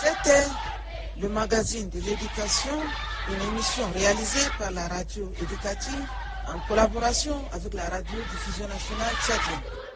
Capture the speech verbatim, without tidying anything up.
C'était le magazine de l'éducation, une émission réalisée par la radio éducative en collaboration avec la radio diffusion nationale tchadienne.